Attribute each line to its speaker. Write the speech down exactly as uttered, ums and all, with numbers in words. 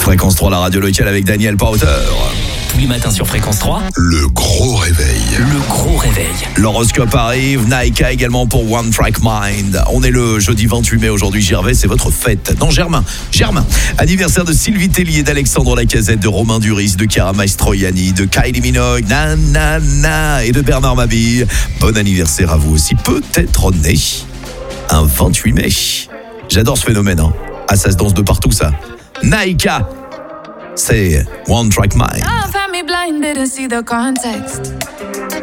Speaker 1: Fréquence trois, la radio locale avec Daniel Powter.
Speaker 2: Tous les matins sur Fréquence trois.
Speaker 3: Le gros réveil.
Speaker 2: Le gros réveil.
Speaker 1: L'horoscope arrive, Naika également pour One Track Mind. On est le jeudi vingt-huit mai aujourd'hui, Gervais, c'est votre fête. Non, Germain, Germain. Anniversaire de Sylvie Tellier, d'Alexandre Lacazette, de Romain Duris, de Chiara Mastroianni, de Kylie Minogue, na, na, na, et de Bernard Mabille. Bon anniversaire à vous aussi, peut-être né un vingt-huit mai. J'adore ce phénomène, hein. Ah, ça se danse de partout, ça. Naika, c'est One Track Mind.
Speaker 4: Love had me blind, didn't see the context.